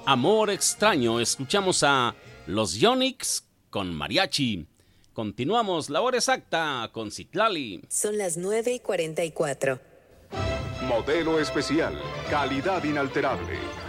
Amor extraño. Escuchamos a los Yonix con mariachi. Continuamos la hora exacta con Citlali. Son las 9:44. Modelo especial, calidad inalterable.